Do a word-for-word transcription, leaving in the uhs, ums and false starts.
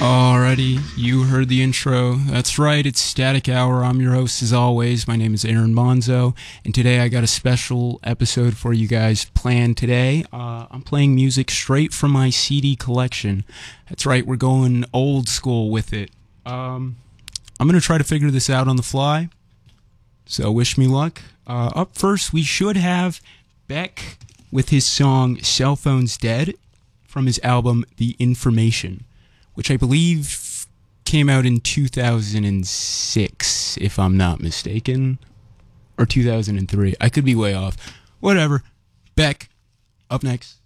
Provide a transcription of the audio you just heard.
Alrighty, you heard the intro. That's right, it's Static Hour. I'm your host as always. My name is Aaron Monzo, and today I got a special episode for you guys planned today. Uh, I'm playing music straight from my C D collection. That's right, we're going old school with it. Um, I'm going to try to figure this out on the fly, so wish me luck. Uh, up first, we should have Beck with his song Cell Phone's Dead from his album The Information, which I believe came out in two thousand six, if I'm not mistaken. Or two thousand three. I could be way off. Whatever. Beck, up next.